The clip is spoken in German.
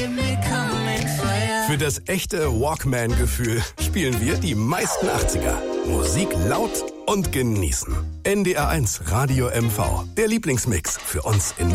Für das echte Walkman-Gefühl spielen wir die meisten 80er. Musik laut und genießen. NDR1 Radio MV, der Lieblingsmix für uns in